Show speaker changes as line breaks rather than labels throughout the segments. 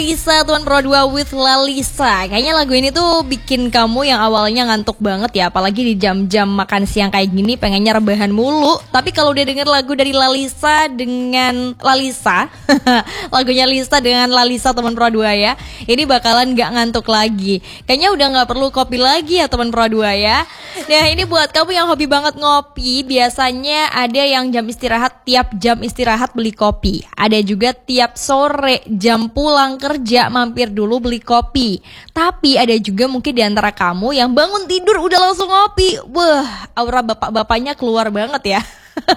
Lisa, Tuan Pro 2 with Lalisa. Kayaknya lagu ini tuh bikin kamu yang awalnya ngantuk banget ya, apalagi di jam-jam makan siang kayak gini pengennya rebahan mulu. Tapi kalau udah denger lagu dari Lalisa dengan Lalisa lagunya Lisa dengan Lalisa Teman Pro 2 ya, ini bakalan gak ngantuk lagi. Kayaknya udah gak perlu kopi lagi ya Teman Pro 2 ya. Nah ini buat kamu yang hobi banget ngopi, biasanya ada yang jam istirahat, tiap jam istirahat beli kopi. Ada juga tiap sore jam pulang kerja mampir dulu beli kopi. Tapi ada juga mungkin di antara kamu yang bangun tidur udah langsung ngopi. Wah, aura bapak-bapaknya keluar banget ya.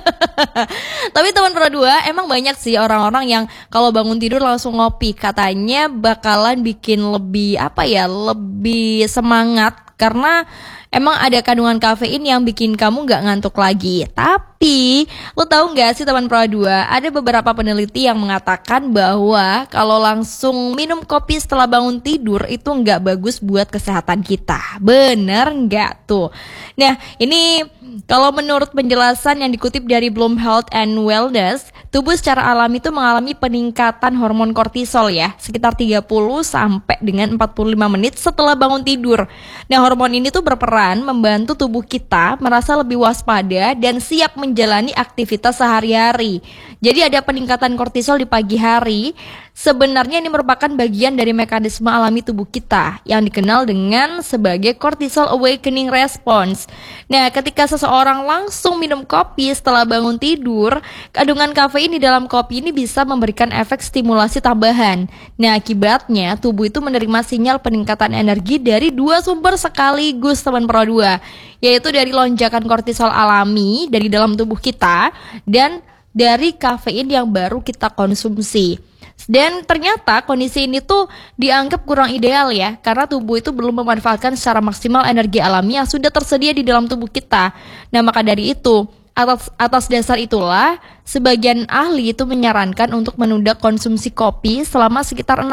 Tapi Teman Pro 2 emang banyak sih orang-orang yang kalau bangun tidur langsung ngopi. Katanya bakalan bikin lebih lebih semangat, karena emang ada kandungan kafein yang bikin kamu gak ngantuk lagi. Tapi lo tahu gak sih Teman Pro 2, ada beberapa peneliti yang mengatakan bahwa kalau langsung minum kopi setelah bangun tidur itu gak bagus buat kesehatan kita. Bener gak tuh? Nah ini kalau menurut penjelasan yang dikutip dari Bloom Health and Wellness, tubuh secara alami itu mengalami peningkatan hormon kortisol ya, sekitar 30 sampai dengan 45 menit setelah bangun tidur. Nah, hormon ini tuh berperan membantu tubuh kita merasa lebih waspada dan siap menjalani aktivitas sehari-hari. Jadi ada peningkatan kortisol di pagi hari. Sebenarnya ini merupakan bagian dari mekanisme alami tubuh kita yang dikenal dengan sebagai cortisol awakening response. Nah, ketika seseorang langsung minum kopi setelah bangun tidur, kandungan kafein di dalam kopi ini bisa memberikan efek stimulasi tambahan. Nah, akibatnya tubuh itu menerima sinyal peningkatan energi dari dua sumber sekaligus Teman Pro 2, yaitu dari lonjakan kortisol alami dari dalam tubuh kita dan dari kafein yang baru kita konsumsi. Dan ternyata kondisi ini tuh dianggap kurang ideal ya, karena tubuh itu belum memanfaatkan secara maksimal energi alami yang sudah tersedia di dalam tubuh kita. Nah maka dari itu, atas dasar itulah sebagian ahli itu menyarankan untuk menunda konsumsi kopi selama sekitar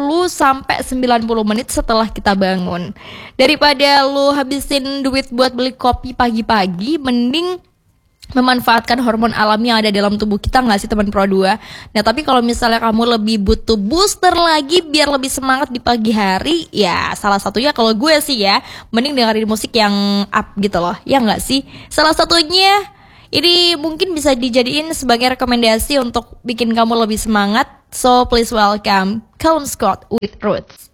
60-90 menit setelah kita bangun. Daripada lu habisin duit buat beli kopi pagi-pagi, mending memanfaatkan hormon alami yang ada dalam tubuh kita, nggak sih Teman Pro 2? Nah tapi kalau misalnya kamu lebih butuh booster lagi biar lebih semangat di pagi hari, ya salah satunya kalau gue sih ya, mending dengerin musik yang up gitu loh, ya nggak sih? Salah satunya ini mungkin bisa dijadiin sebagai rekomendasi untuk bikin kamu lebih semangat. So please welcome Callum Scott with Roots.